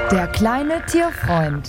Der kleine Tierfreund.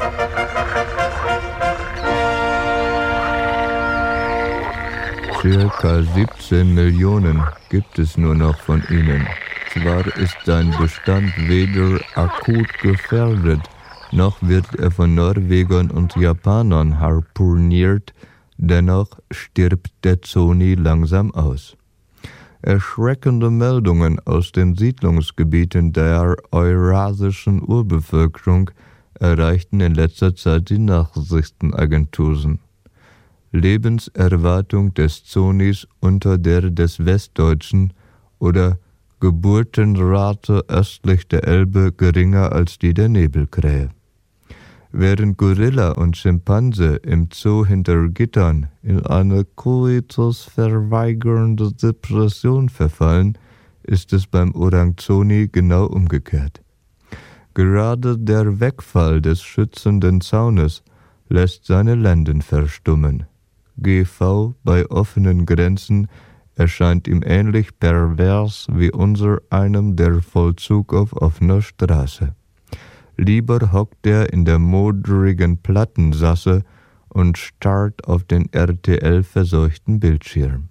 Circa 17 Millionen gibt es nur noch von ihnen. Zwar ist sein Bestand weder akut gefährdet, noch wird er von Norwegern und Japanern harpuniert, dennoch stirbt der Zony langsam aus. Erschreckende Meldungen aus den Siedlungsgebieten der eurasischen Urbevölkerung erreichten in letzter Zeit die Nachrichtenagenturen. Lebenserwartung des Zonys unter der des Westdeutschen oder Geburtenrate östlich der Elbe geringer als die der Nebelkrähe. Während Gorilla und Schimpanse im Zoo hinter Gittern in eine koitusverweigernde Depression verfallen, ist es beim Orang-Zony genau umgekehrt. Gerade der Wegfall des schützenden Zaunes lässt seine Lenden verstummen. GV bei offenen Grenzen erscheint ihm ähnlich pervers wie unser einem der Vollzug auf offener Straße. Lieber hockt er in der modrigen Plattensasse und starrt auf den RTL-verseuchten Bildschirm.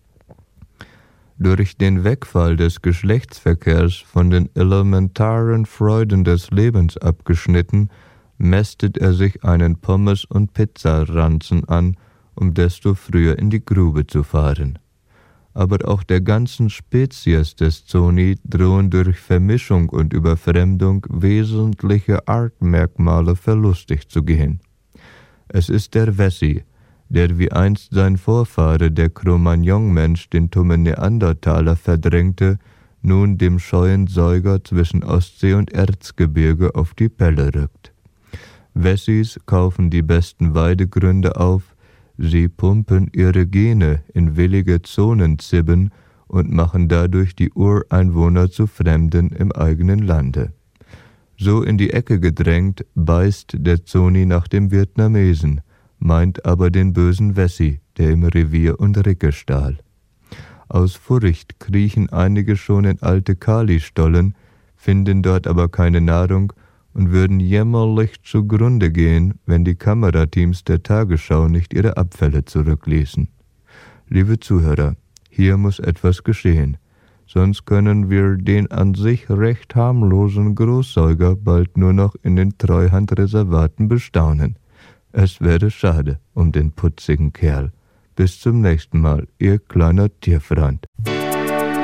Durch den Wegfall des Geschlechtsverkehrs von den elementaren Freuden des Lebens abgeschnitten, mästet er sich einen Pommes- und Pizzaranzen an, um desto früher in die Grube zu fahren. Aber auch der ganzen Spezies des Zony drohen durch Vermischung und Überfremdung wesentliche Artmerkmale verlustig zu gehen. Es ist der Wessi, der wie einst sein Vorfahre der Cro-Magnon-Mensch den tummen Neandertaler verdrängte, nun dem scheuen Säuger zwischen Ostsee und Erzgebirge auf die Pelle rückt. Wessis kaufen die besten Weidegründe auf, sie pumpen ihre Gene in willige Zonenzibben und machen dadurch die Ureinwohner zu Fremden im eigenen Lande. So in die Ecke gedrängt, beißt der Zony nach dem Vietnamesen, meint aber den bösen Wessi, der im Revier und Ricke stahl. Aus Furcht kriechen einige schon in alte Kali-Stollen, finden dort aber keine Nahrung und würden jämmerlich zugrunde gehen, wenn die Kamerateams der Tagesschau nicht ihre Abfälle zurückließen. Liebe Zuhörer, hier muss etwas geschehen, sonst können wir den an sich recht harmlosen Großsäuger bald nur noch in den Treuhandreservaten bestaunen. Es wäre schade um den putzigen Kerl. Bis zum nächsten Mal, Ihr kleiner Tierfreund.